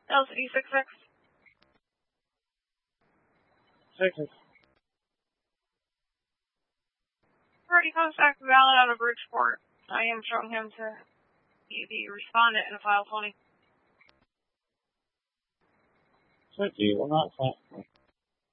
LCD 66. 66. Already contact valid out of Bridgeport. I am showing him to be the respondent in file 20. 50 will not